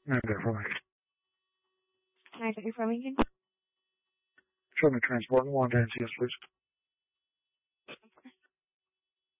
No, definitely. Can I get your information? Show me transport and one dance, yes, please.